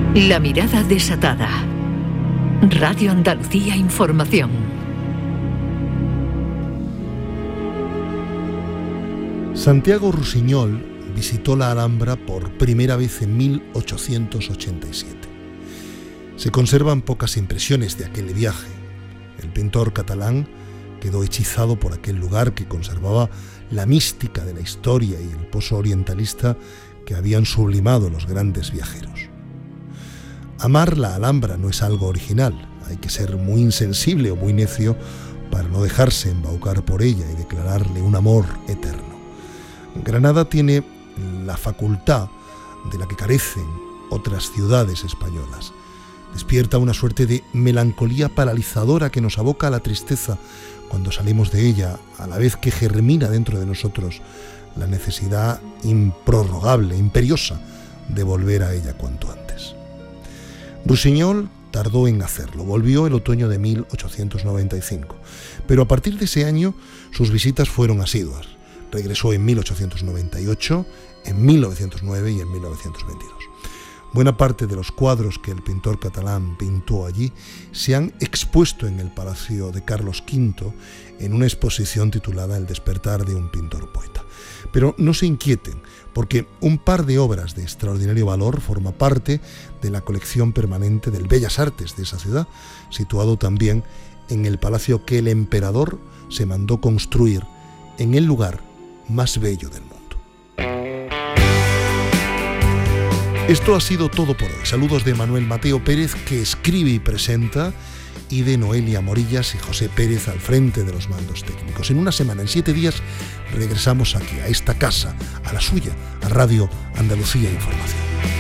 La mirada desatada. Radio Andalucía Información. Santiago Rusiñol visitó la Alhambra por primera vez en 1887. Se conservan pocas impresiones de aquel viaje. El pintor catalán quedó hechizado por aquel lugar que conservaba la mística de la historia y el pozo orientalista que habían sublimado los grandes viajeros. Amar la Alhambra no es algo original, hay que ser muy insensible o muy necio para no dejarse embaucar por ella y declararle un amor eterno. Granada tiene la facultad de la que carecen otras ciudades españolas. Despierta una suerte de melancolía paralizadora que nos aboca a la tristeza cuando salimos de ella, a la vez que germina dentro de nosotros la necesidad improrrogable, imperiosa, de volver a ella cuanto antes. Rusiñol tardó en hacerlo, volvió el otoño de 1895, pero a partir de ese año sus visitas fueron asiduas. Regresó en 1898, en 1909 y en 1922. Buena parte de los cuadros que el pintor catalán pintó allí se han expuesto en el Palacio de Carlos V en una exposición titulada El despertar de un pintor poeta. Pero no se inquieten, porque un par de obras de extraordinario valor forma parte de la colección permanente del Bellas Artes de esa ciudad, situado también en el palacio que el emperador se mandó construir en el lugar más bello del mundo. Esto ha sido todo por hoy. Saludos de Manuel Mateo Pérez, que escribe y presenta, y de Noelia Morillas y José Pérez al frente de los mandos técnicos. En una semana, en 7 días, regresamos aquí, a esta casa, a la suya, a Radio Andalucía Información.